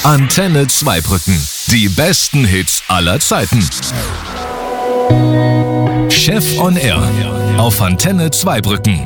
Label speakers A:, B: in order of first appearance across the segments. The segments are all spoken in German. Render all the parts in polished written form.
A: Antenne Zweibrücken. Die besten Hits aller Zeiten. Chef on Air auf Antenne Zweibrücken.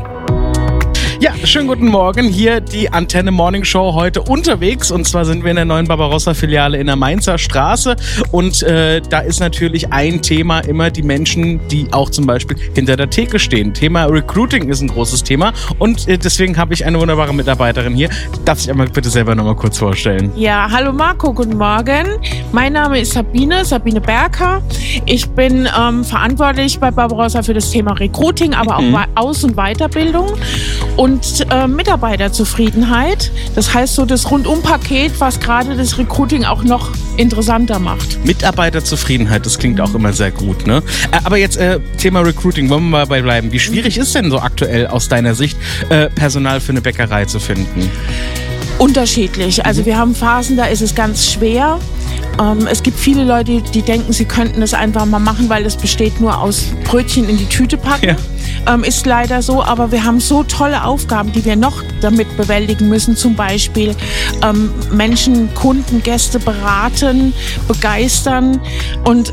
B: Ja, schönen guten Morgen. Hier die Antenne Morning Show heute unterwegs. Und zwar sind wir in der neuen Barbarossa-Filiale in der Mainzer Straße. Und da ist natürlich ein Thema immer die Menschen, die auch zum Beispiel hinter der Theke stehen. Thema Recruiting ist ein großes Thema. Und deswegen habe ich eine wunderbare Mitarbeiterin hier. Darf ich einmal bitte selber nochmal kurz vorstellen?
C: Ja, hallo Marco, guten Morgen. Mein Name ist Sabine Berker. Ich bin verantwortlich bei Barbarossa für das Thema Recruiting, aber auch Aus- und Weiterbildung. Und Mitarbeiterzufriedenheit. Das heißt so das Rundumpaket, was gerade das Recruiting auch noch interessanter macht.
B: Mitarbeiterzufriedenheit, das klingt auch immer sehr gut, ne? Aber jetzt Thema Recruiting, wollen wir mal dabei bleiben. Wie schwierig ist denn so aktuell aus deiner Sicht, Personal für eine Bäckerei zu finden?
C: Unterschiedlich. Also wir haben Phasen, da ist es ganz schwer. Es gibt viele Leute, die denken, sie könnten es einfach mal machen, weil es besteht nur aus Brötchen in die Tüte packen. Ja. Ist leider so, aber wir haben so tolle Aufgaben, die wir noch damit bewältigen müssen. Zum Beispiel Menschen, Kunden, Gäste beraten, begeistern und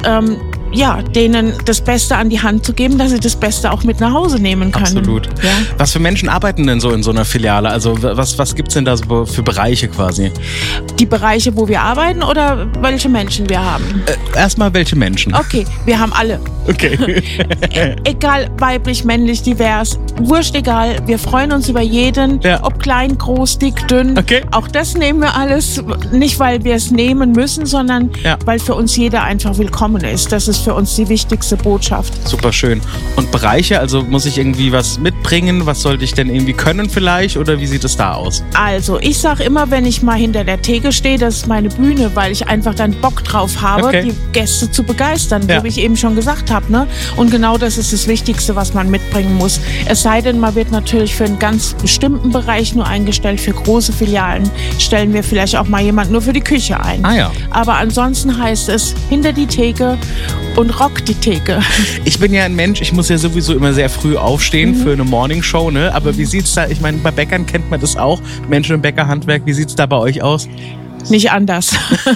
C: denen das Beste an die Hand zu geben, dass sie das Beste auch mit nach Hause nehmen können.
B: Absolut. Ja. Was für Menschen arbeiten denn so in so einer Filiale? Also was gibt es denn da so für Bereiche quasi?
C: Die Bereiche, wo wir arbeiten oder welche Menschen wir haben?
B: Erstmal welche Menschen?
C: Okay, wir haben alle.
B: Okay.
C: Egal, weiblich, männlich, divers, wurscht egal. Wir freuen uns über jeden, ob klein, groß, dick, dünn. Okay. Auch das nehmen wir alles, nicht weil wir es nehmen müssen, sondern weil für uns jeder einfach willkommen ist. Das ist für uns die wichtigste Botschaft.
B: Super schön. Und Bereiche, also muss ich irgendwie was mitbringen? Was sollte ich denn irgendwie können vielleicht? Oder wie sieht es da aus?
C: Also, ich sage immer, wenn ich mal hinter der Theke stehe, das ist meine Bühne, weil ich einfach dann Bock drauf habe, die Gäste zu begeistern, wie ich eben schon gesagt habe. Ne? Und genau das ist das Wichtigste, was man mitbringen muss. Es sei denn, man wird natürlich für einen ganz bestimmten Bereich nur eingestellt. Für große Filialen stellen wir vielleicht auch mal jemanden nur für die Küche ein.
B: Ah, ja.
C: Aber ansonsten heißt es hinter die Theke und rock die Theke.
B: Ich bin ja ein Mensch, ich muss ja sowieso immer sehr früh aufstehen für eine Morningshow, ne? Aber wie sieht's da, ich meine, bei Bäckern kennt man das auch, Menschen im Bäckerhandwerk, wie sieht's da bei euch aus?
C: Nicht anders.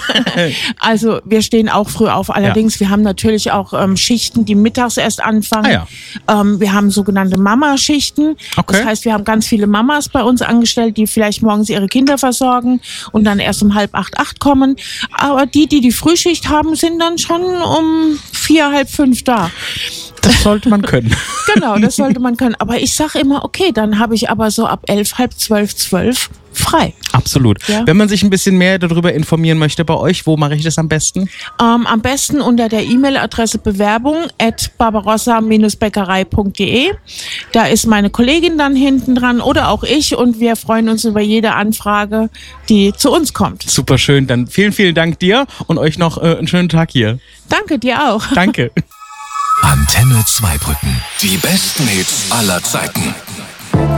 C: Also wir stehen auch früh auf. Allerdings, wir haben natürlich auch Schichten, die mittags erst anfangen. Wir haben sogenannte Mamaschichten. Das heißt, wir haben ganz viele Mamas bei uns angestellt, die vielleicht morgens ihre Kinder versorgen und dann erst um 7:30 kommen. Aber die Frühschicht haben, sind dann schon um 4, 4:30 da.
B: Das sollte man können.
C: Genau, das sollte man können. Aber ich sage immer, okay, dann habe ich aber so ab 11, 11:30, 12 frei.
B: Absolut. Ja. Wenn man sich ein bisschen mehr darüber informieren möchte bei euch, wo mache ich das am besten?
C: Am besten unter der E-Mail-Adresse bewerbung@barbarossa-bäckerei.de. Da ist meine Kollegin dann hinten dran oder auch ich und wir freuen uns über jede Anfrage, die zu uns kommt.
B: Super schön. Dann vielen, vielen Dank dir und euch noch einen schönen Tag hier.
C: Danke, dir auch.
B: Danke.
A: Antenne Zweibrücken. Die besten Hits aller Zeiten.